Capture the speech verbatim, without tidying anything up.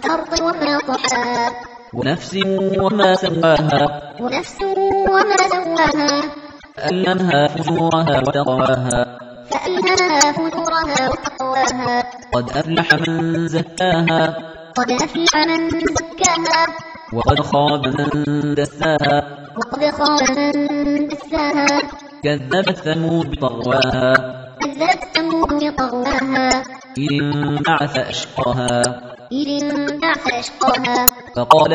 والأرض وما طحاها ونفس وما سواها ونفس وما سواها فألهمها فجورها وتقواها فألهمها فجورها وتقواها قد أفلح من زكاها قد أفلح من زكاها وقد خاب من دساها وقد خاب من دساها كذبت ثمود بطغواها كذبت ثمود بطغواها إذ انبعث أشقاها إذ انبعث أشقاها فقال